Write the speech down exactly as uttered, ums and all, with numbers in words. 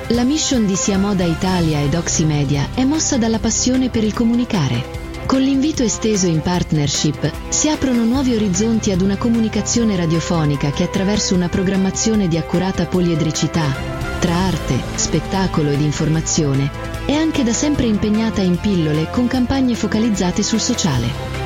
La mission di Sia Moda Italia ed Oximedia è mossa dalla passione per il comunicare. Con l'invito esteso in partnership si aprono nuovi orizzonti ad una comunicazione radiofonica che, attraverso una programmazione di accurata poliedricità tra arte, spettacolo ed informazione, è anche da sempre impegnata in pillole con campagne focalizzate sul sociale.